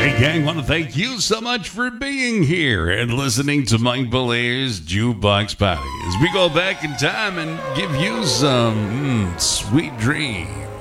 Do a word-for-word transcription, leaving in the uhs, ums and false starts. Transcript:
Hey, gang, want to thank you so much for being here and listening to Mike Belair's Jukebox Party as we go back in time and give you some mm, sweet dreams.